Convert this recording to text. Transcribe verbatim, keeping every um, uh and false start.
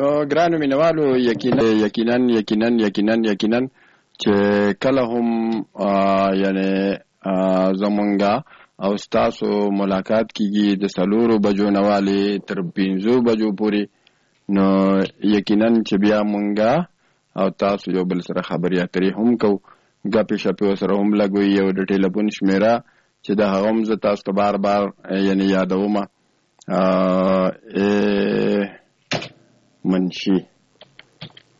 نو ګرانو مینوالو یقینا یقینا یقینا یقینا یقینا چې کله هم یعنی زمونږه او ستاسو ملاقات کیږي د څلورو بجو نه والې تر پنځو بجو پورې، نو یقینا چې بیا مونږه او تاسو یو بل سره خبرې اترې هم کوو، ګپې شپې ورسره هم لګوي، یو د ټلیفون شمیره چې د هغه هم زه تاسو ته بار بار یعنی یادومه منشي